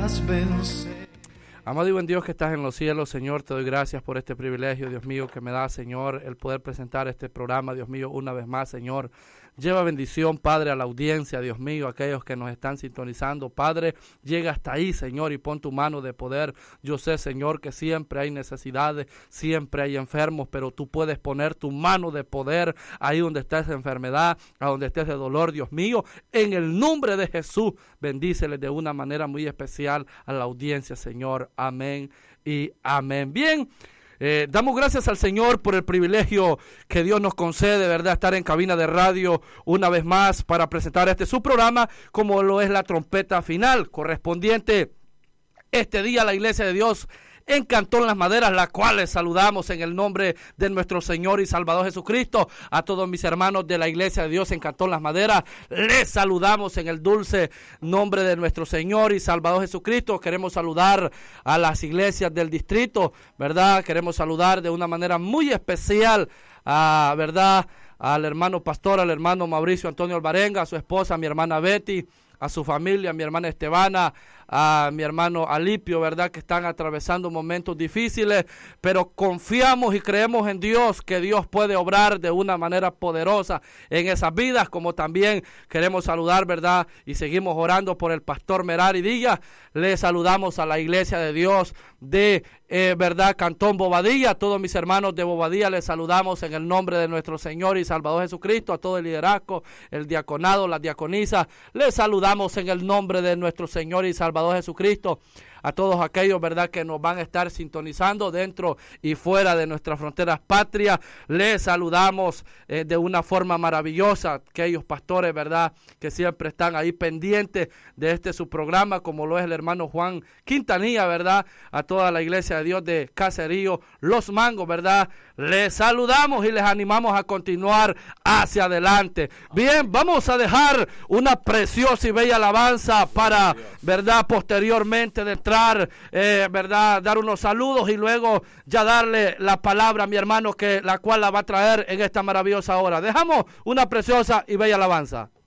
podrás vencer. Amado y buen Dios que estás en los cielos, Señor, te doy gracias por este privilegio, Dios mío, que me da, Señor, el poder presentar este programa, Dios mío, una vez más, Señor. Lleva bendición, Padre, a la audiencia, Dios mío, a aquellos que nos están sintonizando. Padre, llega hasta ahí, Señor, y pon tu mano de poder. Yo sé, Señor, que siempre hay necesidades, siempre hay enfermos, pero tú puedes poner tu mano de poder ahí donde está esa enfermedad, a donde esté ese dolor, Dios mío. En el nombre de Jesús, bendíceles de una manera muy especial a la audiencia, Señor. Amén y amén. Bien. Damos gracias al Señor por el privilegio que Dios nos concede, ¿verdad? Estar en cabina de radio una vez más para presentar su programa, como lo es la trompeta final, correspondiente este día a la Iglesia de Dios en Cantón Las Maderas, la cual les saludamos en el nombre de nuestro Señor y Salvador Jesucristo. A todos mis hermanos de la Iglesia de Dios en Cantón Las Maderas, les saludamos en el dulce nombre de nuestro Señor y Salvador Jesucristo. Queremos saludar a las iglesias del distrito, ¿verdad? Queremos saludar de una manera muy especial a, ¿verdad?, al hermano pastor, al hermano Mauricio Antonio Alvarenga, a su esposa, a mi hermana Betty, a su familia, a mi hermana Estebana, a mi hermano Alipio, ¿verdad?, que están atravesando momentos difíciles, pero confiamos y creemos en Dios, que Dios puede obrar de una manera poderosa en esas vidas, como también queremos saludar, ¿verdad?, y seguimos orando por el pastor Merari Díaz. Le saludamos a la Iglesia de Dios de, ¿verdad?, Cantón Bobadilla. A todos mis hermanos de Bobadilla les saludamos en el nombre de nuestro Señor y Salvador Jesucristo, a todo el liderazgo, el diaconado, las diaconisas. Les saludamos en el nombre de nuestro Señor y Salvador Jesucristo. A todos aquellos, ¿verdad?, que nos van a estar sintonizando dentro y fuera de nuestras fronteras patrias, les saludamos de una forma maravillosa. Aquellos pastores, ¿verdad?, que siempre están ahí pendientes de su programa, como lo es el hermano Juan Quintanilla, ¿verdad?, a toda la Iglesia de Dios de Caserío Los Mangos, ¿verdad?, les saludamos y les animamos a continuar hacia adelante. Bien, vamos a dejar una preciosa y bella alabanza para, ¿verdad?, posteriormente de ¿verdad?, dar unos saludos y luego ya darle la palabra a mi hermano, la cual la va a traer en esta maravillosa hora. Dejamos una preciosa y bella alabanza.